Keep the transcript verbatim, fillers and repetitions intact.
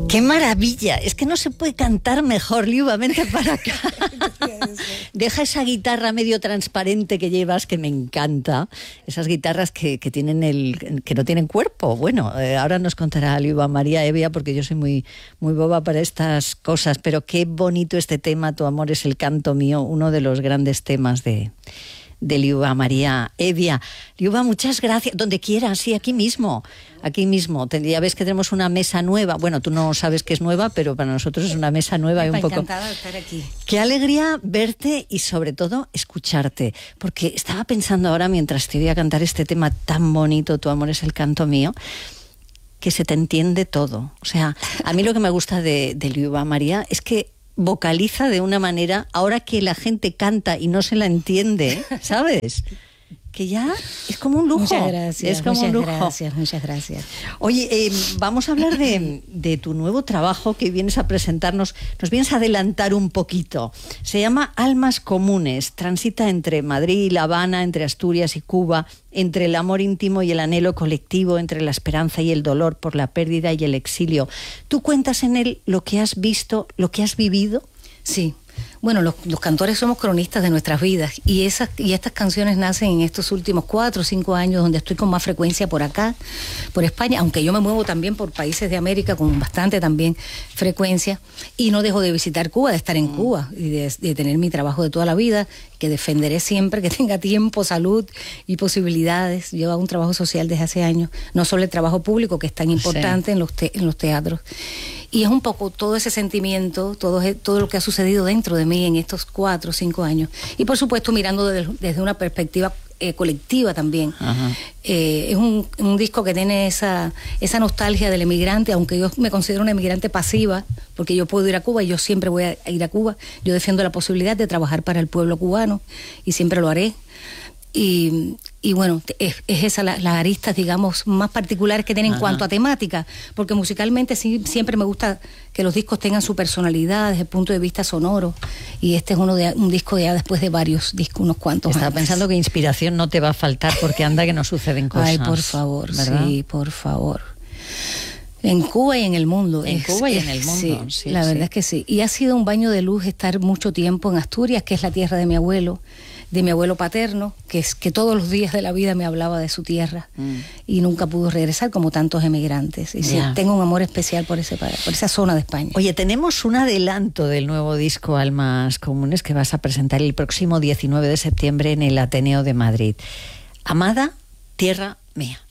¡Qué maravilla! Es que no se puede cantar mejor, Liuba, vente para acá. Deja esa guitarra medio transparente que llevas, que me encanta. Esas guitarras que, que, tienen el, que no tienen cuerpo. Bueno, eh, ahora nos contará Liuba María Hevia, porque yo soy muy, muy boba para estas cosas. Pero qué bonito este tema, Tu amor es el canto mío, uno de los grandes temas de... de Liuba María Hevia. Liuba, muchas gracias. Donde quieras, sí, aquí mismo. Aquí mismo. Ya ves que tenemos una mesa nueva. Bueno, tú no sabes que es nueva, pero para nosotros es una mesa nueva. y un poco. Encantada de estar aquí. Qué alegría verte y sobre todo escucharte. Porque estaba pensando ahora, mientras te voy a cantar este tema tan bonito, Tu amor es el canto mío, que se te entiende todo. O sea, a mí lo que me gusta de, de Liuba María es que vocaliza de una manera, ahora que la gente canta y no se la entiende, ¿sabes? Que ya es como un lujo. Muchas gracias. Es como muchas un lujo. gracias, muchas gracias. Oye, eh, vamos a hablar de, de tu nuevo trabajo que vienes a presentarnos. Nos vienes a adelantar un poquito. Se llama Almas Comunes. Transita entre Madrid y La Habana, entre Asturias y Cuba, entre el amor íntimo y el anhelo colectivo, entre la esperanza y el dolor por la pérdida y el exilio. ¿Tú cuentas en él lo que has visto, lo que has vivido? Sí. Bueno, los, los cantores somos cronistas de nuestras vidas y esas y estas canciones nacen en estos últimos cuatro o cinco años, donde estoy con más frecuencia por acá, por España, aunque yo me muevo también por países de América con bastante también frecuencia, y no dejo de visitar Cuba, de estar en mm. Cuba y de, de tener mi trabajo de toda la vida, que defenderé siempre, que tenga tiempo, salud y posibilidades. Yo hago un trabajo social desde hace años, no solo el trabajo público, que es tan importante sí. en los te, en los teatros. Y es un poco todo ese sentimiento, todo, todo lo que ha sucedido dentro de mí en estos cuatro o cinco años. Y por supuesto mirando desde, desde una perspectiva eh, colectiva también. Eh, es un, un disco que tiene esa, esa nostalgia del emigrante, aunque yo me considero una emigrante pasiva, porque yo puedo ir a Cuba y yo siempre voy a ir a Cuba. Yo defiendo la posibilidad de trabajar para el pueblo cubano y siempre lo haré. Y, y bueno, es, es esa la, las aristas, digamos, más particulares que tienen en cuanto a temática, porque musicalmente sí, siempre me gusta que los discos tengan su personalidad desde el punto de vista sonoro, y este es uno de un disco ya después de varios discos, unos cuantos Estaba antes. pensando que inspiración no te va a faltar, porque anda que no suceden cosas. Ay, por favor, ¿verdad? Sí, por favor. En Cuba y en el mundo. En es, Cuba y es, en el mundo. Sí, sí, la sí. verdad es que sí. Y ha sido un baño de luz estar mucho tiempo en Asturias, que es la tierra de mi abuelo, de mi abuelo paterno, que es que todos los días de la vida me hablaba de su tierra mm. y nunca pudo regresar, como tantos emigrantes. Y sí, tengo un amor especial por ese por esa zona de España. Oye, tenemos un adelanto del nuevo disco Almas Comunes que vas a presentar el próximo diecinueve de septiembre en el Ateneo de Madrid. Amada tierra mía.